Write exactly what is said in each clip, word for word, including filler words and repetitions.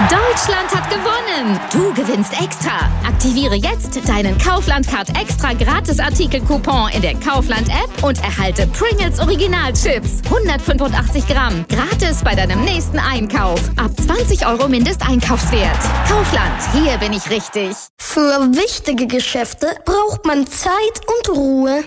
Deutschland hat gewonnen! Du gewinnst extra! Aktiviere jetzt deinen Kaufland-Card extra Gratis-Artikel-Coupon in der Kaufland-App und erhalte Pringles Original-Chips. hundertfünfundachtzig Gramm. Gratis bei deinem nächsten Einkauf. Ab zwanzig Euro Mindesteinkaufswert. Kaufland, hier bin ich richtig. Für wichtige Geschäfte braucht man Zeit und Ruhe.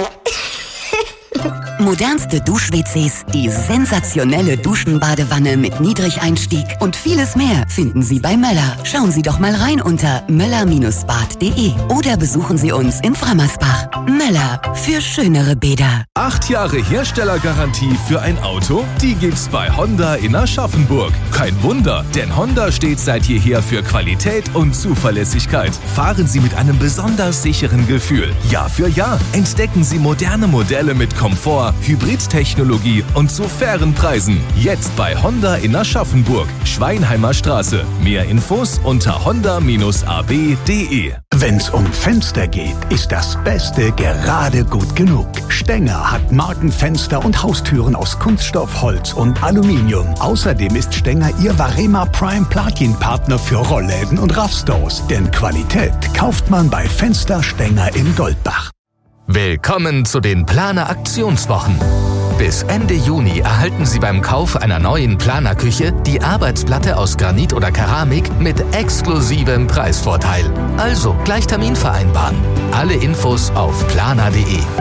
Modernste Dusch-W Cs, die sensationelle Duschenbadewanne mit Niedrigeinstieg und vieles mehr finden Sie bei Möller. Schauen Sie doch mal rein unter möller Bindestrich bad punkt de oder besuchen Sie uns in Frammersbach. Möller, für schönere Bäder. Acht Jahre Herstellergarantie für ein Auto? Die gibt's bei Honda in Aschaffenburg. Kein Wunder, denn Honda steht seit jeher für Qualität und Zuverlässigkeit. Fahren Sie mit einem besonders sicheren Gefühl. Jahr für Jahr entdecken Sie moderne Modelle mit Komfort, Hybridtechnologie und zu fairen Preisen. Jetzt bei Honda in Aschaffenburg, Schweinheimer Straße. Mehr Infos unter honda Bindestrich a b punkt de. Wenn's um Fenster geht, ist das Beste gerade gut genug. Stenger hat Markenfenster und Haustüren aus Kunststoff, Holz und Aluminium. Außerdem ist Stenger Ihr Varema Prime Platin-Partner für Rollläden und Raffstores. Denn Qualität kauft man bei Fenster Stenger in Goldbach. Willkommen zu den Planer Aktionswochen. Bis Ende Juni erhalten Sie beim Kauf einer neuen Planerküche die Arbeitsplatte aus Granit oder Keramik mit exklusivem Preisvorteil. Also gleich Termin vereinbaren. Alle Infos auf planer punkt de.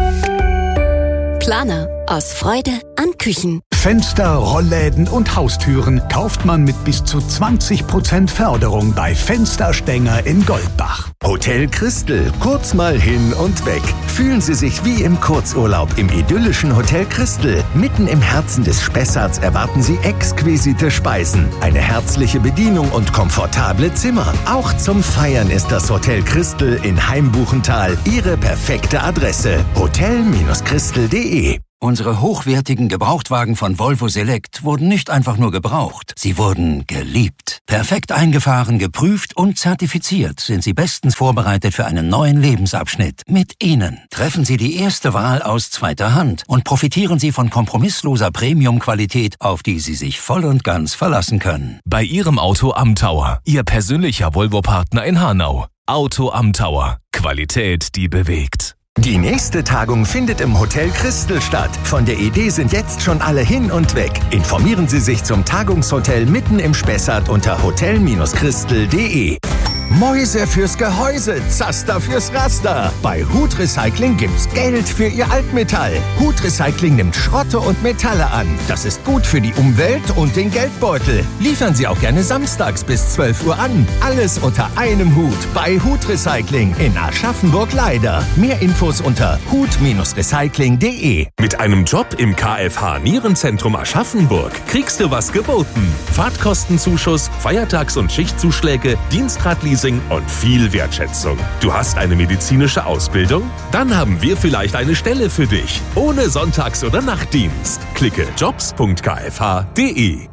Planer. Aus Freude an Küchen. Fenster, Rollläden und Haustüren kauft man mit bis zu zwanzig Prozent Förderung bei Fenster Stenger in Goldbach. Hotel Christel, kurz mal hin und weg. Fühlen Sie sich wie im Kurzurlaub im idyllischen Hotel Christel. Mitten im Herzen des Spessarts erwarten Sie exquisite Speisen, eine herzliche Bedienung und komfortable Zimmer. Auch zum Feiern ist das Hotel Christel in Heimbuchental Ihre perfekte Adresse. hotel Bindestrich christel punkt de. Unsere hochwertigen Gebrauchtwagen von Volvo Select wurden nicht einfach nur gebraucht, sie wurden geliebt. Perfekt eingefahren, geprüft und zertifiziert sind sie bestens vorbereitet für einen neuen Lebensabschnitt. Mit ihnen treffen Sie die erste Wahl aus zweiter Hand und profitieren Sie von kompromissloser Premium-Qualität, auf die Sie sich voll und ganz verlassen können. Bei Ihrem Auto am Tower, Ihr persönlicher Volvo-Partner in Hanau. Auto am Tower. Qualität, die bewegt. Die nächste Tagung findet im Hotel Christel statt. Von der Idee sind jetzt schon alle hin und weg. Informieren Sie sich zum Tagungshotel mitten im Spessart unter hotel Bindestrich christel punkt de. Mäuse fürs Gehäuse, Zaster fürs Raster. Bei Hut Recycling gibt's Geld für Ihr Altmetall. Hut Recycling nimmt Schrotte und Metalle an. Das ist gut für die Umwelt und den Geldbeutel. Liefern Sie auch gerne samstags bis zwölf Uhr an. Alles unter einem Hut bei Hut Recycling in Aschaffenburg-Leider. Mehr Infos unter hut Bindestrich recycling punkt de. Mit einem Job im K F H Nierenzentrum Aschaffenburg kriegst du was geboten. Fahrtkostenzuschuss, Feiertags- und Schichtzuschläge, Dienstradleasing und viel Wertschätzung. Du hast eine medizinische Ausbildung? Dann haben wir vielleicht eine Stelle für dich. Ohne Sonntags- oder Nachtdienst. Klicke jobs punkt k f h punkt de.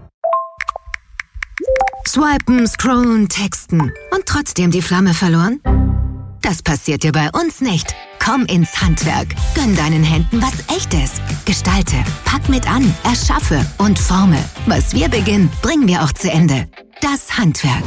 Swipen, scrollen, texten und trotzdem die Flamme verloren? Das passiert dir bei uns nicht. Komm ins Handwerk. Gönn deinen Händen was Echtes. Gestalte, pack mit an, erschaffe und forme. Was wir beginnen, bringen wir auch zu Ende. Das Handwerk.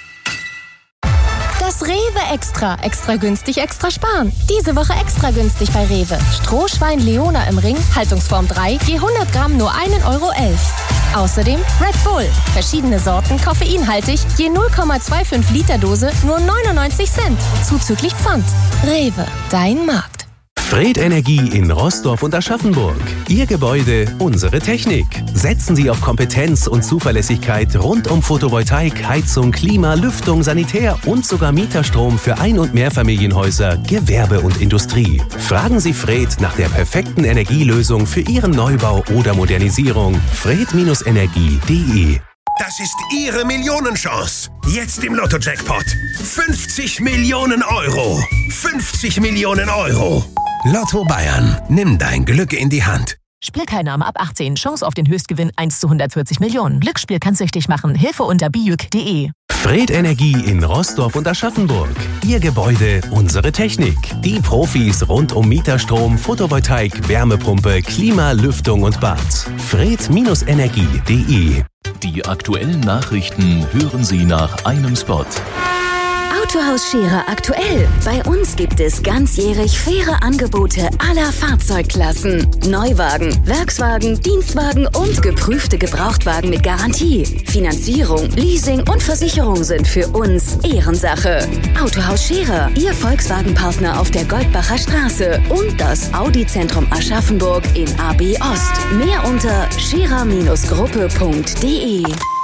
Das Rewe Extra. Extra günstig, extra sparen. Diese Woche extra günstig bei Rewe. Strohschwein Leona im Ring, Haltungsform drei, je hundert Gramm nur ein Euro elf. Außerdem Red Bull. Verschiedene Sorten, koffeinhaltig, je null Komma fünfundzwanzig Liter Dose, nur neunundneunzig Cent. Zuzüglich Pfand. Rewe, dein Markt. Fred Energie in Roßdorf und Aschaffenburg. Ihr Gebäude, unsere Technik. Setzen Sie auf Kompetenz und Zuverlässigkeit rund um Photovoltaik, Heizung, Klima, Lüftung, Sanitär und sogar Mieterstrom für Ein- und Mehrfamilienhäuser, Gewerbe und Industrie. Fragen Sie Fred nach der perfekten Energielösung für Ihren Neubau oder Modernisierung. fred Bindestrich energie punkt de. Das ist Ihre Millionenchance. Jetzt im Lotto-Jackpot. fünfzig Millionen Euro. fünfzig Millionen Euro. Lotto Bayern. Nimm dein Glück in die Hand. Spielteilnahme ab achtzehn. Chance auf den Höchstgewinn eins zu hundertvierzig Millionen. Glücksspiel kann süchtig machen. Hilfe unter bijuk punkt de. Fred Energie in Rostock und Aschaffenburg. Ihr Gebäude, unsere Technik. Die Profis rund um Mieterstrom, Photovoltaik, Wärmepumpe, Klima, Lüftung und Bad. fred Energie punkt de. Die aktuellen Nachrichten hören Sie nach einem Spot. Autohaus Scherer aktuell. Bei uns gibt es ganzjährig faire Angebote aller Fahrzeugklassen. Neuwagen, Werkswagen, Dienstwagen und geprüfte Gebrauchtwagen mit Garantie. Finanzierung, Leasing und Versicherung sind für uns Ehrensache. Autohaus Scherer, Ihr Volkswagen-Partner auf der Goldbacher Straße und das Audi-Zentrum Aschaffenburg in A B Ost. Mehr unter scherer Gruppe punkt de.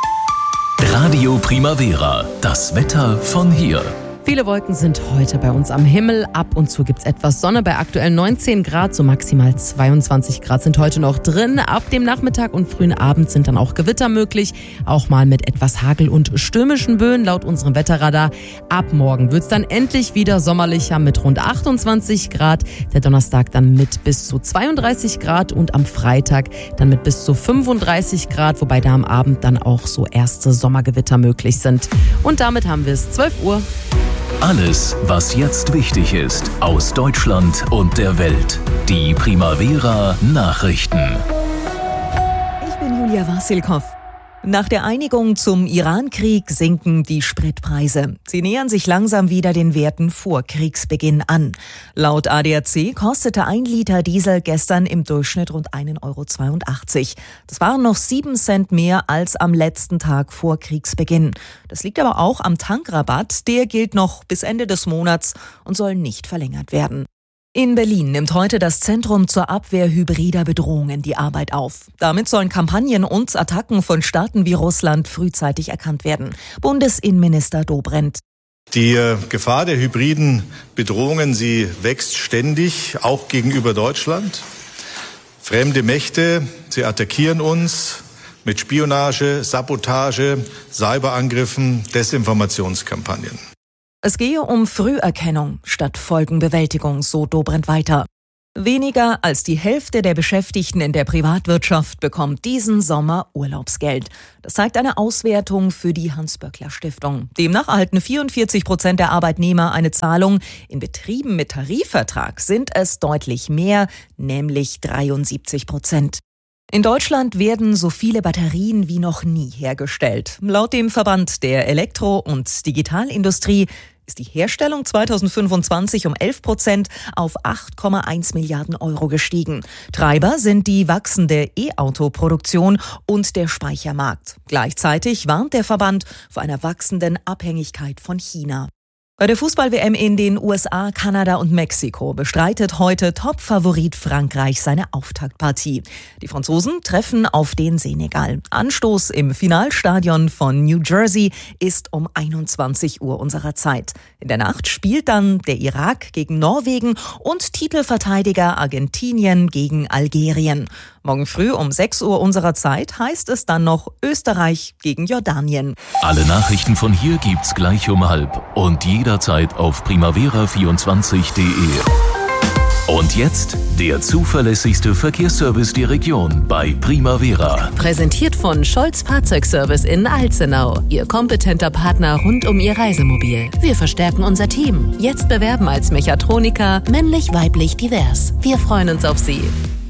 Radio Primavera, das Wetter von hier. Viele Wolken sind heute bei uns am Himmel. Ab und zu gibt's etwas Sonne. Bei aktuell neunzehn Grad, so maximal zweiundzwanzig Grad sind heute noch drin. Ab dem Nachmittag und frühen Abend sind dann auch Gewitter möglich. Auch mal mit etwas Hagel und stürmischen Böen laut unserem Wetterradar. Ab morgen wird's dann endlich wieder sommerlicher mit rund achtundzwanzig Grad. Der Donnerstag dann mit bis zu zweiunddreißig Grad und am Freitag dann mit bis zu fünfunddreißig Grad. Wobei da am Abend dann auch so erste Sommergewitter möglich sind. Und damit haben wir es zwölf Uhr. Alles, was jetzt wichtig ist, aus Deutschland und der Welt. Die Primavera Nachrichten. Ich bin Julia Wassilkow. Nach der Einigung zum Iran-Krieg sinken die Spritpreise. Sie nähern sich langsam wieder den Werten vor Kriegsbeginn an. Laut A D A C kostete ein Liter Diesel gestern im Durchschnitt rund ein Euro zweiundachtzig. Das waren noch sieben Cent mehr als am letzten Tag vor Kriegsbeginn. Das liegt aber auch am Tankrabatt. Der gilt noch bis Ende des Monats und soll nicht verlängert werden. In Berlin nimmt heute das Zentrum zur Abwehr hybrider Bedrohungen die Arbeit auf. Damit sollen Kampagnen und Attacken von Staaten wie Russland frühzeitig erkannt werden. Bundesinnenminister Dobrindt. Die Gefahr der hybriden Bedrohungen, sie wächst ständig, auch gegenüber Deutschland. Fremde Mächte, sie attackieren uns mit Spionage, Sabotage, Cyberangriffen, Desinformationskampagnen. Es gehe um Früherkennung statt Folgenbewältigung, so Dobrindt weiter. Weniger als die Hälfte der Beschäftigten in der Privatwirtschaft bekommt diesen Sommer Urlaubsgeld. Das zeigt eine Auswertung für die Hans-Böckler-Stiftung. Demnach erhalten vierundvierzig Prozent der Arbeitnehmer eine Zahlung. In Betrieben mit Tarifvertrag sind es deutlich mehr, nämlich dreiundsiebzig Prozent. In Deutschland werden so viele Batterien wie noch nie hergestellt. Laut dem Verband der Elektro- und Digitalindustrie ist die Herstellung zweitausendfünfundzwanzig um elf Prozent auf acht Komma eins Milliarden Euro gestiegen. Treiber sind die wachsende E-Auto-Produktion und der Speichermarkt. Gleichzeitig warnt der Verband vor einer wachsenden Abhängigkeit von China. Bei der Fußball-W M in den U S A, Kanada und Mexiko bestreitet heute Top-Favorit Frankreich seine Auftaktpartie. Die Franzosen treffen auf den Senegal. Anstoß im Finalstadion von New Jersey ist um einundzwanzig Uhr unserer Zeit. In der Nacht spielt dann der Irak gegen Norwegen und Titelverteidiger Argentinien gegen Algerien. Morgen früh um sechs Uhr unserer Zeit heißt es dann noch Österreich gegen Jordanien. Alle Nachrichten von hier gibt's gleich um halb und jederzeit auf primavera vierundzwanzig punkt de. Und jetzt der zuverlässigste Verkehrsservice der Region bei Primavera. Präsentiert von Scholz Fahrzeugservice in Alzenau. Ihr kompetenter Partner rund um Ihr Reisemobil. Wir verstärken unser Team. Jetzt bewerben als Mechatroniker, männlich, weiblich, divers. Wir freuen uns auf Sie.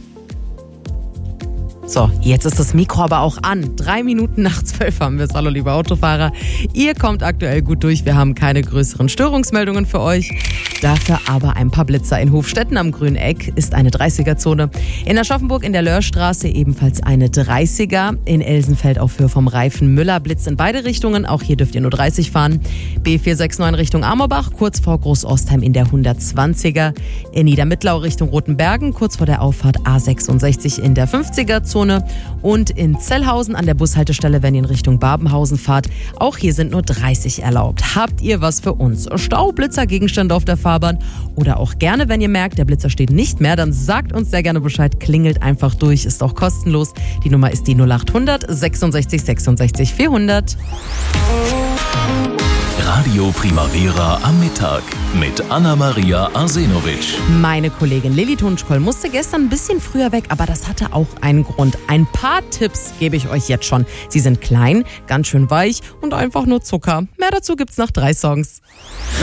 So, jetzt ist das Mikro aber auch an. Drei Minuten nach zwölf haben wir es. Hallo, liebe Autofahrer. Ihr kommt aktuell gut durch. Wir haben keine größeren Störungsmeldungen für euch. Dafür aber ein paar Blitzer. In Hofstetten am Grünen Eck ist eine dreißiger-Zone. In Aschaffenburg in der Löhrstraße ebenfalls eine dreißiger. In Elsenfeld auf Höhe vom Reifen Müller Blitz in beide Richtungen. Auch hier dürft ihr nur dreißig fahren. B vier sechs neun Richtung Amorbach, kurz vor Großostheim in der hundertzwanziger. In Niedermittlau Richtung Rotenbergen, kurz vor der Auffahrt A sechsundsechzig in der fünfziger-Zone. Und in Zellhausen an der Bushaltestelle, wenn ihr in Richtung Babenhausen fahrt, auch hier sind nur dreißig erlaubt. Habt ihr was für uns? Stau, Blitzer, Gegenstände auf der Fahrbahn oder auch gerne, wenn ihr merkt, der Blitzer steht nicht mehr, dann sagt uns sehr gerne Bescheid, klingelt einfach durch, ist auch kostenlos. Die Nummer ist die null acht hundert sechsundsechzig sechsundsechzig vierhundert. Radio Primavera am Mittag mit Anna-Maria Arsenovic. Meine Kollegin Lilly Tunschkoll musste gestern ein bisschen früher weg, aber das hatte auch einen Grund. Ein paar Tipps gebe ich euch jetzt schon. Sie sind klein, ganz schön weich und einfach nur Zucker. Mehr dazu gibt's nach drei Songs.